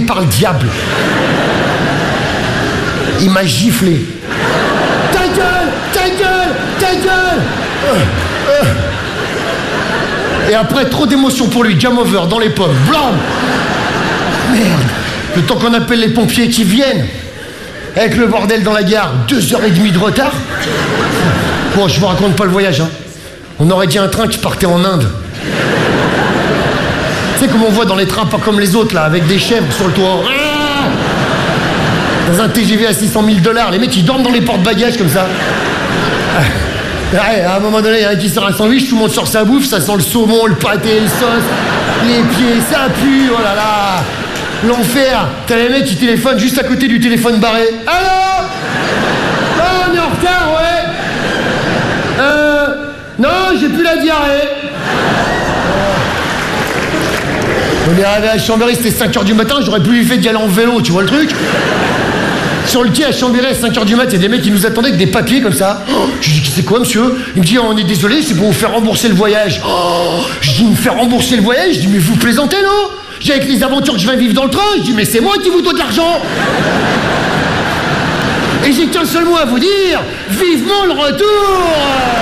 par le diable. Il m'a giflé. Ta gueule, ta gueule, ta gueule. Et après, trop d'émotion pour lui, game over, dans les pommes, blam. Merde, le temps qu'on appelle les pompiers qui viennent, avec le bordel dans la gare, 2h30 de retard. Bon, je vous raconte pas le voyage, hein. On aurait dit un train qui partait en Inde. Tu sais comme on voit dans les trains pas comme les autres, là, avec des chèvres sur le toit. Dans un TGV à $600 000, les mecs ils dorment dans les porte-bagages comme ça. Ouais, à un moment donné, il y en a qui sort un sandwich, tout le monde sort sa bouffe, ça sent le saumon, le pâté, le sauce, les pieds, ça pue, oh là là. L'enfer. T'as les mecs qui téléphonent juste à côté du téléphone barré. Allô? Oh, on est en retard, ouais. Non, j'ai plus la diarrhée. On est arrivé à Chambéry, c'était 5h du matin, j'aurais plus fait d'y aller en vélo, tu vois le truc? Sur le quai à Chambéry à 5h du mat, il y a des mecs qui nous attendaient avec des papiers comme ça. Je dis, c'est quoi, monsieur? Il me dit, on est désolé, c'est pour vous faire rembourser le voyage. Je dis, me faire rembourser le voyage? Je dis, mais vous plaisantez, non? J'ai avec les aventures que je vais vivre dans le train. Je dis, mais c'est moi qui vous dois de l'argent. Et j'ai qu'un seul mot à vous dire, vivement le retour.